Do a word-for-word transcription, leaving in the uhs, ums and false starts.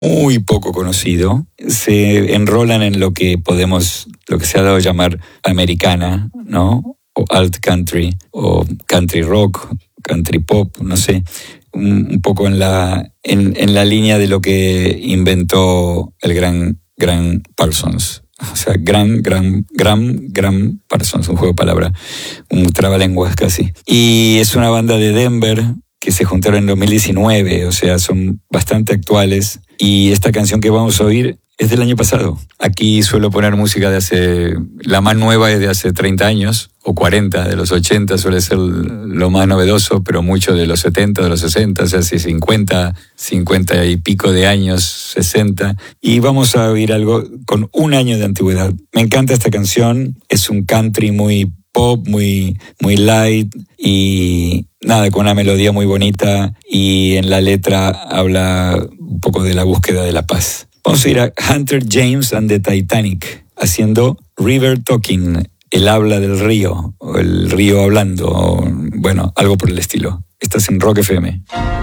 muy poco conocido. Se enrolan en lo que podemos, lo que se ha dado a llamar americana, ¿no? O alt country, o country rock, country pop, no sé. Un, un poco en la, en, en la línea de lo que inventó el gran, gran Parsons. O sea, gran, gran, gran, gran Parsons, un juego de palabras, un trabalenguas casi. Y es una banda de Denver que se juntaron en dos mil diecinueve, o sea, son bastante actuales. Y esta canción que vamos a oír es del año pasado. Aquí suelo poner música de hace, la más nueva es de hace treinta años, o cuarenta, de los ochenta suele ser lo más novedoso, pero mucho de los setenta, de los sesenta, o sea, si cincuenta, cincuenta y pico de años, sesenta. Y vamos a oír algo con un año de antigüedad. Me encanta esta canción, es un country muy pop, muy, muy light y nada, con una melodía muy bonita, y en la letra habla un poco de la búsqueda de la paz. Vamos a ir a Hunter James and the Titanic haciendo River Talking, el habla del río, o el río hablando, o, bueno, algo por el estilo. Estás en Rock F M.